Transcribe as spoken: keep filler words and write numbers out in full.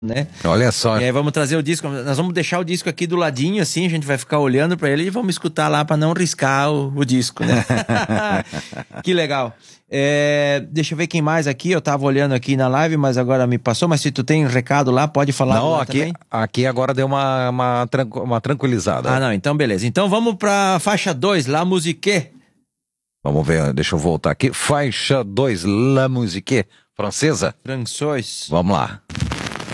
né? Olha só. E aí vamos trazer o disco, nós vamos deixar o disco aqui do ladinho, assim, a gente vai ficar olhando pra ele e vamos escutar lá pra não riscar o, o disco, né? Que legal. É, deixa eu ver quem mais aqui, eu tava olhando aqui na live, mas agora me passou, mas se tu tem um recado lá, pode falar. Não, lá aqui, também? aqui agora deu uma, uma, tranqu- uma tranquilizada. Ah, não, então beleza. Então vamos pra faixa dois, La Musique. Vamos ver, deixa eu voltar aqui. Faixa dois, La Musique, francesa. François. Vamos lá.